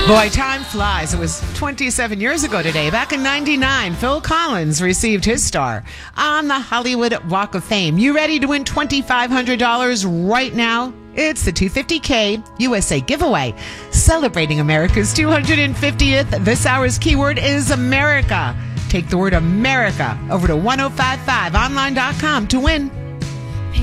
Boy, time flies. It was 27 years ago today. Back in 99, Phil Collins received his star on the Hollywood Walk of Fame. You ready to win $2,500 right now? It's the 250K USA giveaway. Celebrating America's 250th. This hour's keyword is America. Take the word America over to 1055online.com to win.